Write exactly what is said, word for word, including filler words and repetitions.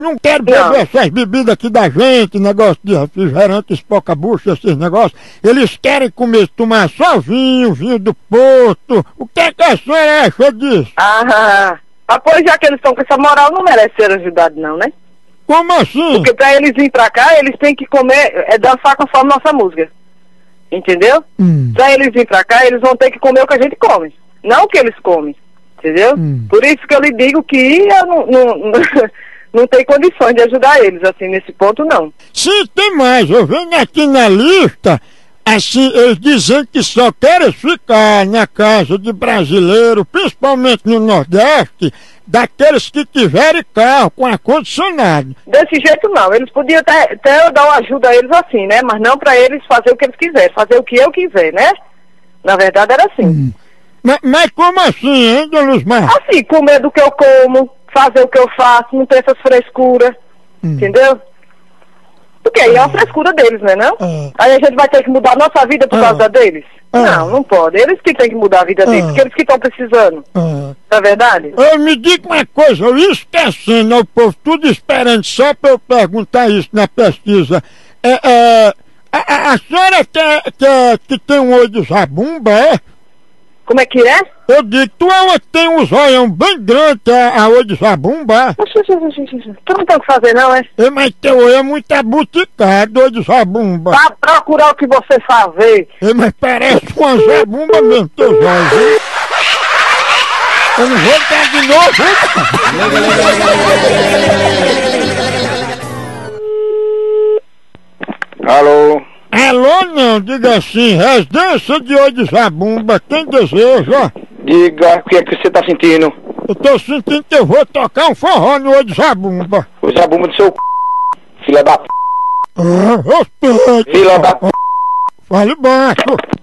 Não quero beber não. Essas bebidas aqui da gente, negócio de refrigerante, espoca bucha, esses negócios. Eles querem comer, tomar só vinho, vinho do Porto. O que é que a senhora acha disso? Ah, ah pois já que eles estão com essa moral, não merecem ser ajudados não, né? Como assim? Porque pra eles virem pra cá, eles têm que comer, é dançar conforme nossa música. Entendeu? Hum. Pra eles virem pra cá, eles vão ter que comer o que a gente come. Não o que eles comem. Entendeu? Hum. Por isso que eu lhe digo que eu não, não, não tenho condições de ajudar eles, assim, nesse ponto não. Sim, tem mais. Eu venho aqui na lista, assim, eles dizem que só querem ficar na casa de brasileiro, principalmente no Nordeste, daqueles que tiverem carro com ar-condicionado. Desse jeito não, eles podiam até, até dar uma ajuda a eles assim, né? Mas não pra eles fazer o que eles quiserem, fazer o que eu quiser, né? Na verdade era assim. Hum. Mas, mas como assim, hein, dona Luzmar? Assim, comer do que eu como, fazer o que eu faço, não ter essas frescuras, hum. entendeu? Porque aí é uma frescura deles, né, não? Ah. Aí a gente vai ter que mudar a nossa vida por ah. causa deles? Ah. Não, não pode. Eles que têm que mudar a vida deles, ah. porque eles que estão precisando. Ah. Não é verdade? Eu me diga uma coisa, eu esquecendo, o povo tudo esperando só pra eu perguntar isso na pesquisa. É, é, a, a senhora quer, quer que tem um olho de zabumba, é? Como é que é? Eu digo, tu é uma que tem um zoião bem grande, é a olho de zabumba. Tu não tem o que fazer não, é? É, mas teu olho é muito abuticado, olho de zabumba. Vá procurar o que você fazer. É, mas parece uma zabumba mesmo, teu zóio. Eu não vou dar de novo. Alô? Alô não, diga assim, residência de olho de zabumba, quem deseja? Diga, o que é que você tá sentindo? Eu tô sentindo que eu vou tocar um forró no olho de zabumba. O zabumba do seu c... filha da p... Ah, respeito. Filha da p... Fale baixo.